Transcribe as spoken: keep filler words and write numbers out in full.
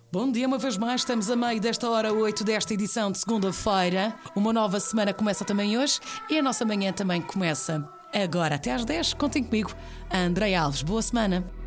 Bom dia uma vez mais, estamos a meio desta hora oito desta edição de segunda-feira. Uma nova semana começa também hoje e a nossa manhã também começa agora até às dez. Contem comigo, a Andreia Alves. Boa semana.